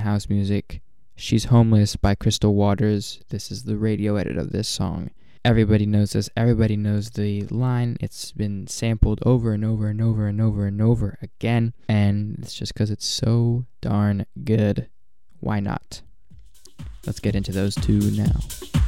house music. She's Homeless by Crystal Waters. This is the radio edit of this song. Everybody knows this. Everybody knows the line. It's been sampled over and over and over and over and over again. And it's just because it's so darn good. Why not? Let's get into those two now.